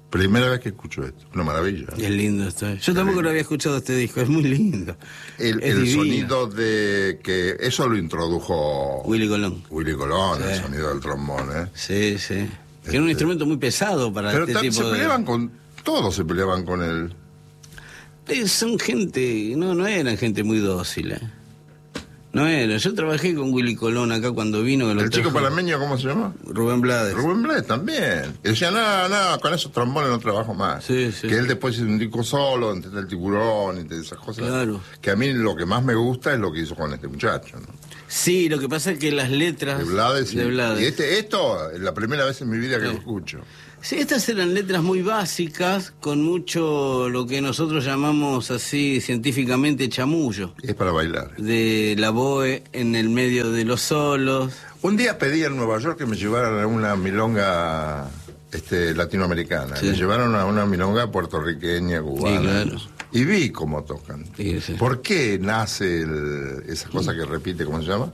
Primera vez que escucho esto, una maravilla. Es lindo esto. Yo tampoco lo había escuchado este disco, es muy lindo. El sonido de que eso lo introdujo Willy Colón. Willy Colón, Sí. el sonido del trombón, ¿eh? Sí, sí. Que era un instrumento muy pesado para Pero este tipo se de... peleaban con... Todos se peleaban con él. Son gente... No eran gente muy dócil, ¿eh? No era. Yo trabajé con Willy Colón acá cuando vino. Que lo ¿El chico trajo panameño cómo se llama? Rubén Blades. Rubén Blades también. Y decía, no, con esos trombones no trabajo más. Sí, sí. Que él después hizo un disco solo, entre el tiburón, entre esas cosas. Claro. Que a mí lo que más me gusta es lo que hizo con este muchacho, ¿no? Sí, lo que pasa es que las letras... De Blades. de Blades. Y esto es la primera vez en mi vida que lo escucho. Sí, estas eran letras muy básicas, con mucho lo que nosotros llamamos así científicamente chamullo. Es para bailar. De la boe en el medio de los solos. Un día pedí en Nueva York que me llevaran a una milonga latinoamericana. Sí. Me llevaron a una milonga puertorriqueña, cubana. Sí, claro. Y vi cómo tocan. Sí, sí. ¿Por qué nace esa cosa que repite, ¿cómo se llama?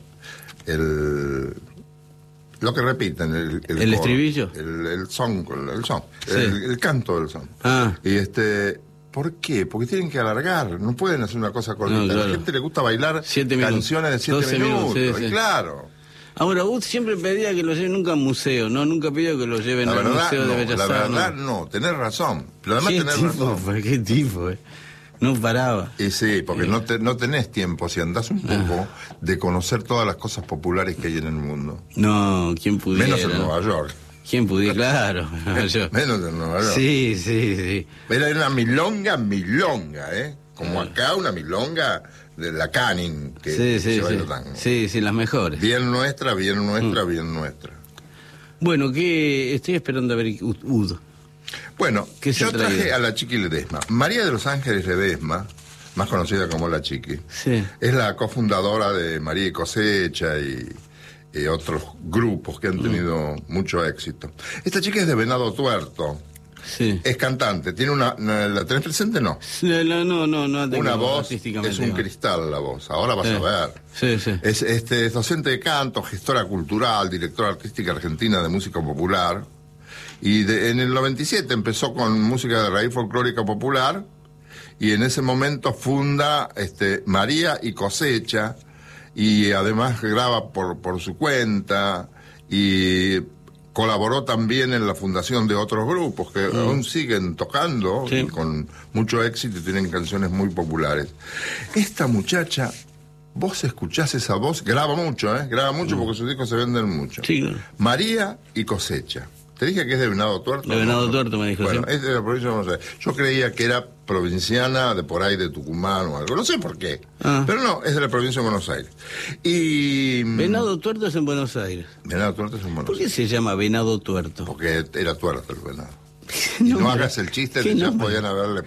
Lo que repiten, el ¿El coro, estribillo? el son, Sí. el canto del son. Ah. Y ¿por qué? Porque tienen que alargar, no pueden hacer una cosa cortita. No, claro. A la gente le gusta bailar 7 minutos, canciones de 7 12 minutos. minutos, sí, sí. Claro. Ahora, Wood siempre pedía que lo lleven nunca a museo, ¿no? Nunca pidió que lo lleven La al verdad, Museo de no, Bellas la Artes. verdad no, tenés razón. Pero además tenés razón. ¿Qué tipo, No paraba. Y sí, porque no tenés tiempo, si andás un poco, de conocer todas las cosas populares que hay en el mundo. No, ¿quién pudiera? Menos en Nueva York. ¿Quién pudiera? Claro. Yo. Menos en Nueva York. Sí, sí, sí. Era una milonga, ¿eh? Como acá una milonga de la Canning, que Sí, se sí, baila sí. tango. Sí, sí, las mejores. Bien nuestra, bien nuestra, bien nuestra. Bueno, que estoy esperando a ver Ud. Bueno, ¿Qué se yo ha traído? traje a la Chiqui Ledesma. María de los Ángeles Ledesma, más conocida como la Chiqui, Sí. es la cofundadora de María y Cosecha y otros grupos que han tenido mucho éxito. Esta chica es de Venado Tuerto, Sí. es cantante, tiene ¿la tenés presente? No. No tengo Una voz, artísticamente, es un no. cristal la voz, ahora vas a ver. Sí, sí. Es docente de canto, gestora cultural, directora artística argentina de música popular. Y en el 97 empezó con música de raíz folclórica popular. Y en ese momento funda María y Cosecha. Y además graba por su cuenta. Y colaboró también en la fundación de otros grupos que aún siguen tocando, Sí. y con mucho éxito y tienen canciones muy populares. Esta muchacha, vos escuchás esa voz, graba mucho porque sus discos se venden mucho. Sí, claro. María y Cosecha. ¿Te dije que es de Venado Tuerto? De Venado Tuerto me dijo, Bueno, sí. es de la provincia de Buenos Aires. Yo creía que era provinciana de por ahí de Tucumán o algo. No sé por qué. Ah. Pero no, es de la provincia de Buenos Aires. Y... Venado Tuerto es en Buenos Aires. Venado Tuerto es en Buenos ¿Por qué Aires. se llama Venado Tuerto? Porque era tuerto el venado. Y no hagas el chiste de ya podían haberle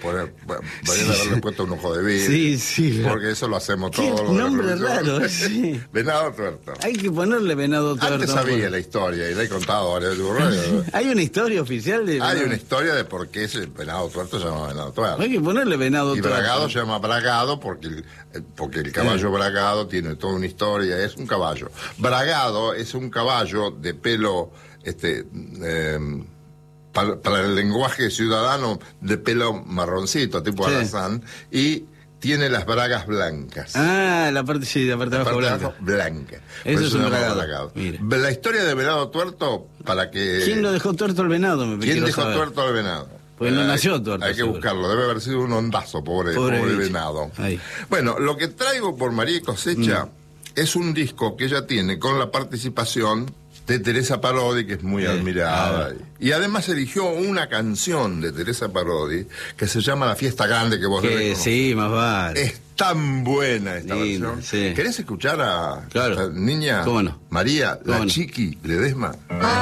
puesto un ojo de vidrio. Sí. Porque eso lo hacemos Qué todos. nombre raro, sí. Venado Tuerto. Hay que ponerle Venado Tuerto. Antes sabía la historia y la he contado varias veces. Hay una historia oficial de Hay Venado- una historia de por qué ese Venado Tuerto se llama Venado Tuerto. Hay que ponerle Venado Y Tuerto. Bragado se llama Bragado porque el caballo Bragado tiene toda una historia, es un caballo. Bragado es un caballo de pelo, para el lenguaje ciudadano, de pelo marroncito, tipo Sí. alazán, y tiene las bragas blancas. Ah, la parte de La abajo parte de blanca. abajo, blanca. Eso Por es se un llama bragado. Mire. La historia de Venado Tuerto, para que... ¿Quién lo dejó tuerto al venado? ¿Quién quiero dejó saber. tuerto al venado? Porque no nació tuerto, Hay que seguro. buscarlo, debe haber sido un ondazo, pobre bicho. venado. Ahí. Bueno, lo que traigo por María y Cosecha es un disco que ella tiene con la participación de Teresa Parodi, que es muy admirada. Y además eligió una canción de Teresa Parodi que se llama La Fiesta Grande, que vos debes conocer. Sí, más vale. Es tan buena esta Linda, versión. sí. ¿Querés escuchar a Claro. esta niña? ¿Cómo no? María, ¿Cómo la no? Chiqui Ledesma.